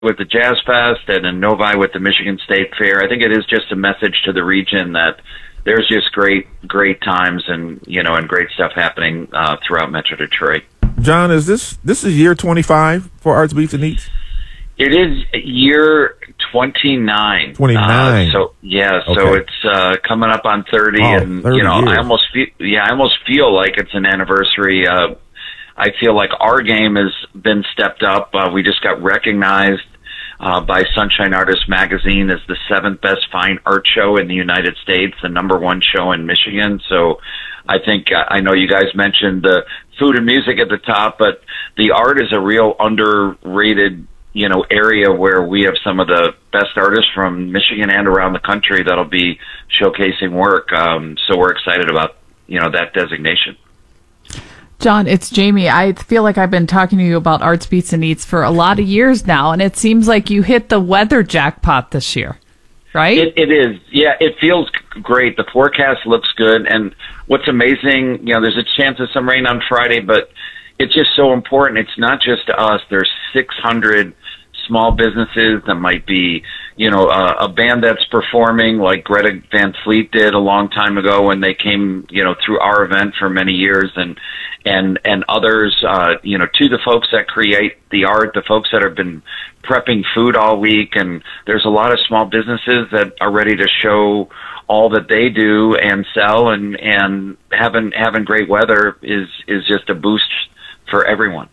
with the Jazz Fest and in Novi with the Michigan State Fair. I think it is just a message to the region that there's just great times and and great stuff happening throughout Metro Detroit. John, is this is year 25 for Arts Beats and Eats? It is year 29. 29. So it's coming up on 30, and 30 years. I almost feel like it's an anniversary. I feel like our game has been stepped up. We just got recognized by Sunshine Artist Magazine as the 7th best fine art show in the United States, the #1 show in Michigan. So I think, I know you guys mentioned the food and music at the top, but the art is a real underrated, area where we have some of the best artists from Michigan and around the country that'll be showcasing work. So we're excited about, that designation. John, it's Jamie. I feel like I've been talking to you about Arts Beats and Eats for a lot of years now, and it seems like you hit the weather jackpot this year, right? It is. Yeah, it feels great. The forecast looks good, and what's amazing, there's a chance of some rain on Friday, but it's just so important. It's not just us. There's 600 small businesses that might be, a band that's performing like Greta Van Fleet did a long time ago when they came, through our event for many years, and others, to the folks that create the art, the folks that have been prepping food all week. And there's a lot of small businesses that are ready to show all that they do and sell, and having great weather is just a boost for everyone.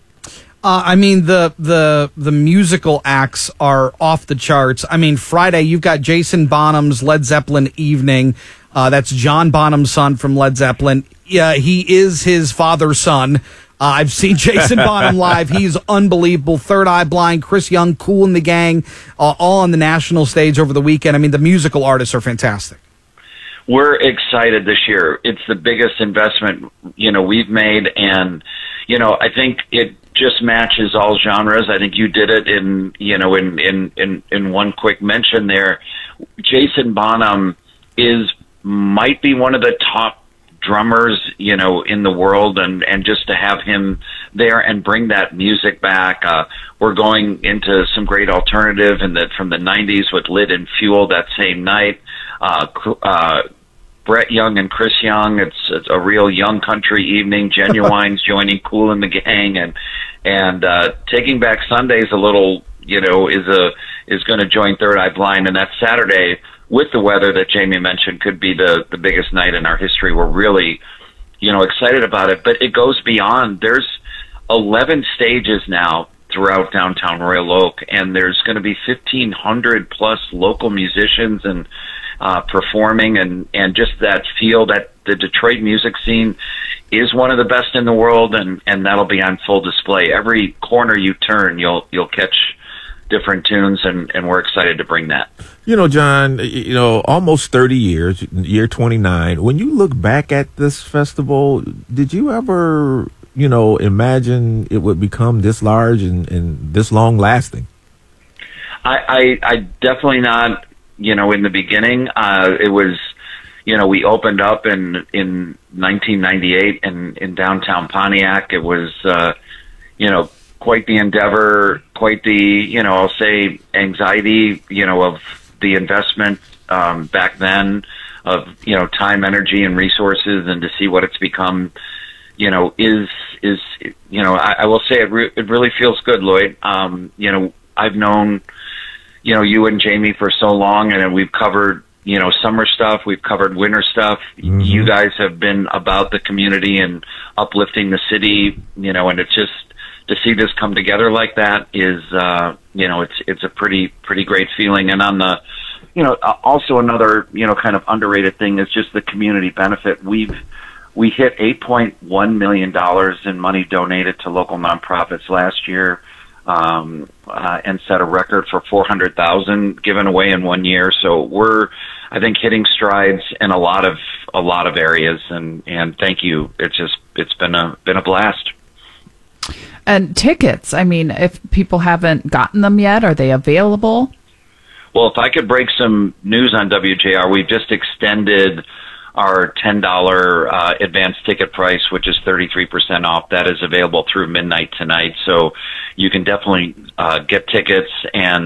The musical acts are off the charts. Friday, you've got Jason Bonham's Led Zeppelin Evening. That's John Bonham's son from Led Zeppelin. Yeah, he is his father's son. I've seen Jason Bonham live. He's unbelievable. Third Eye Blind, Chris Young, Kool and the Gang, all on the national stage over the weekend. The musical artists are fantastic. We're excited this year. It's the biggest investment, we've made, and, I think it just matches all genres. I think you did it in one quick mention there. Jason Bonham might be one of the top drummers, in the world, and just to have him there and bring that music back. We're going into some great alternative from the 90s with Lit and Fuel that same night. Brett Young and Chris Young. It's a real young country evening. Genuine's joining Kool and the Gang, and Taking Back Sundays a little, is going to join Third Eye Blind, and that Saturday with the weather that Jamie mentioned could be the biggest night in our history. We're really, excited about it, but it goes beyond. There's 11 stages now throughout downtown Royal Oak, and there's going to be 1,500 plus local musicians and performing, and just that feel that the Detroit music scene is one of the best in the world, and that'll be on full display. Every corner you turn, you'll catch different tunes, and we're excited to bring that. John, almost 30 years, year 29. When you look back at this festival, did you ever, imagine it would become this large and this long lasting? I definitely not. In the beginning, it was, we opened up in 1998 in downtown Pontiac. It was, quite the endeavor, quite the, I'll say anxiety, of the investment, back then of, time, energy, and resources, and to see what it's become, is, I will say it really feels good, Lloyd. I've known, you and Jamie for so long, and we've covered, summer stuff, we've covered winter stuff. Mm-hmm. You guys have been about the community and uplifting the city, and it's just, to see this come together like that is, it's a pretty great feeling. And on the, also another, kind of underrated thing is just the community benefit. We hit $8.1 million in money donated to local nonprofits last year. And set a record for 400,000 given away in 1 year. So we're, I think, hitting strides in a lot of areas. And thank you. It's been a blast. And tickets, if people haven't gotten them yet, are they available? Well, if I could break some news on WJR, we've just extended our $10 advance ticket price, which is 33% off. That is available through midnight tonight. So you can definitely get tickets and